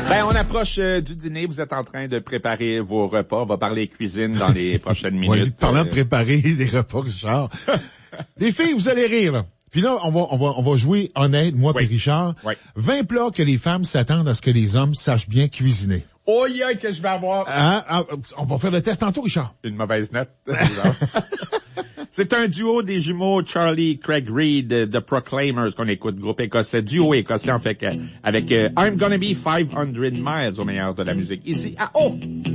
Ben, on approche du dîner. Vous êtes en train de préparer vos repas. On va parler cuisine dans les prochaines minutes. Oui, parlant de préparer des repas, Richard. Les filles, vous allez rire, là. Puis là, on va jouer honnête, moi et Richard. Oui. 20 plats que les femmes s'attendent à ce que les hommes sachent bien cuisiner. Oh, yeah, que je vais avoir. On va faire le test tantôt, Richard. Une mauvaise note. C'est un duo des jumeaux Charlie Craig Reid de Proclaimers qu'on écoute, groupe écossais, duo écossais en fait, avec I'm Gonna Be 500 Miles au meilleur de la musique. Ici, à